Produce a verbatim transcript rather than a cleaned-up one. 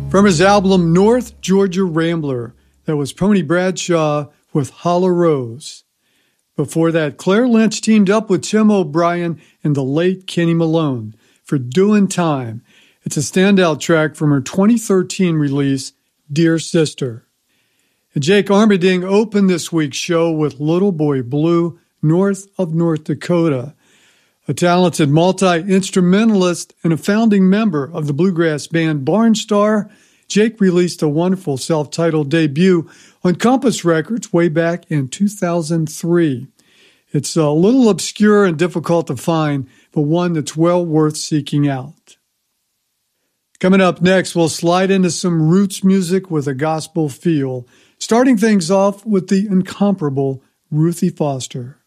From his album North Georgia Rambler, that was Pony Bradshaw with Holla Rose. Before that, Claire Lynch teamed up with Tim O'Brien and the late Kenny Malone for Doin' Time. It's a standout track from her twenty thirteen release, Dear Sister. And Jake Armending opened this week's show with Little Boy Blue, North of North Dakota. A talented multi-instrumentalist and a founding member of the bluegrass band Barnstar, Jake released a wonderful self-titled debut on Compass Records way back in two thousand three. It's a little obscure and difficult to find, but one that's well worth seeking out. Coming up next, we'll slide into some roots music with a gospel feel, starting things off with the incomparable Ruthie Foster.